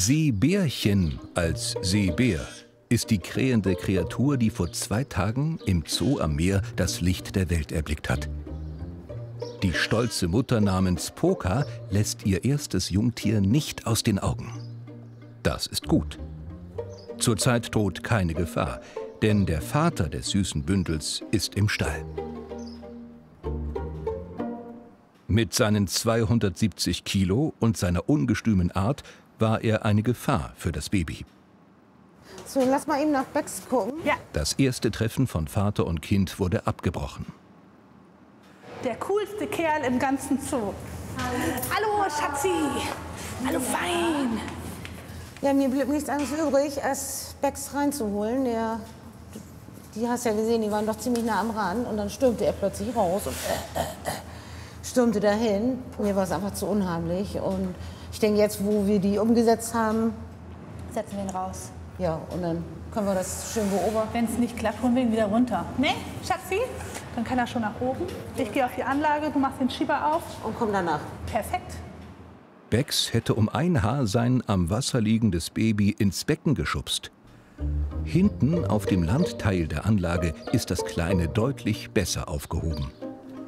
Seebärchen als Seebär ist die krähende Kreatur, die vor 2 Tagen im Zoo am Meer das Licht der Welt erblickt hat. Die stolze Mutter namens Poka lässt ihr erstes Jungtier nicht aus den Augen. Das ist gut. Zurzeit droht keine Gefahr, denn der Vater des süßen Bündels ist im Stall. Mit seinen 270 Kilo und seiner ungestümen Art war er eine Gefahr für das Baby. So, lass mal eben nach Bex gucken. Ja. Das erste Treffen von Vater und Kind wurde abgebrochen. Der coolste Kerl im ganzen Zoo. Hallo, Schatzi. Hallo, Fein. Ja, mir blieb nichts anderes übrig, als Bex reinzuholen. Die hast ja gesehen, die waren doch ziemlich nah am Rand. Und dann stürmte er plötzlich raus und stürmte dahin. Mir war es einfach zu unheimlich. Und ich denke, jetzt, wo wir die umgesetzt haben, Setzen wir ihn raus. ja, und dann können wir das schön beobachten. Wenn es nicht klappt, holen wir ihn wieder runter. Ne, Schatzi? Dann kann er schon nach oben. Ich gehe auf die Anlage, du machst den Schieber auf. Und komm danach. Perfekt. Bex hätte um ein Haar sein am Wasser liegendes Baby ins Becken geschubst. Hinten auf dem Landteil der Anlage ist das Kleine deutlich besser aufgehoben.